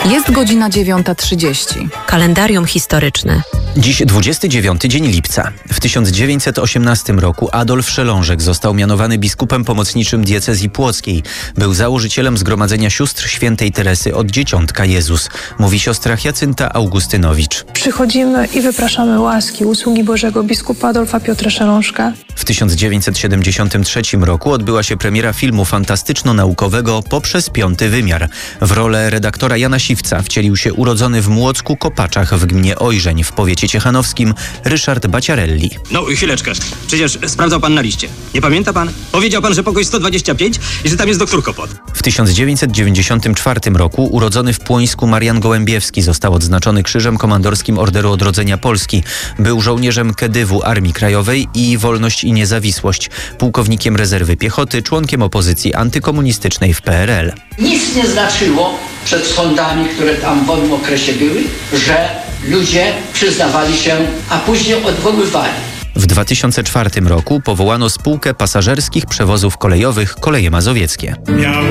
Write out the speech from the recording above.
Jest godzina 9:30. Kalendarium historyczne. Dziś 29 dzień lipca. W 1918 roku Adolf Szelążek został mianowany biskupem pomocniczym diecezji płockiej. Był założycielem Zgromadzenia Sióstr Świętej Teresy od Dzieciątka Jezus. Mówi siostra Jacynta Augustynowicz. Przychodzimy i wypraszamy łaski, usługi Bożego biskupa Adolfa Piotra Szelążka. W 1973 roku odbyła się premiera filmu fantastyczno-naukowego Poprzez piąty wymiar. W rolę redaktora Jana Siwca wcielił się urodzony w Młocku Kopaczach w gminie Ojrzeń w powiecie ciechanowskim Ryszard Baciarelli. No, chwileczkę. Przecież sprawdzał pan na liście. Nie pamięta pan? Powiedział pan, że pokój 125 i że tam jest doktor Kopot. W 1994 roku urodzony w Płońsku Marian Gołębiewski został odznaczony Krzyżem Komandorskim Orderu Odrodzenia Polski. Był żołnierzem Kedywu Armii Krajowej i Wolność i Niezawisłość, pułkownikiem rezerwy piechoty, członkiem opozycji antykomunistycznej w PRL. Nic nie znaczyło przed sądami, które tam w owym okresie były, że ludzie przyznawali się, a później odwoływali. W 2004 roku powołano spółkę pasażerskich przewozów kolejowych Koleje Mazowieckie.